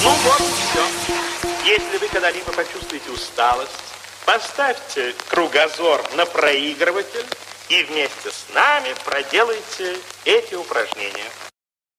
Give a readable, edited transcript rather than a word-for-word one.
Ну вот и все. Если вы когда-либо почувствуете усталость, поставьте кругозор на проигрыватель и вместе с нами проделайте эти упражнения.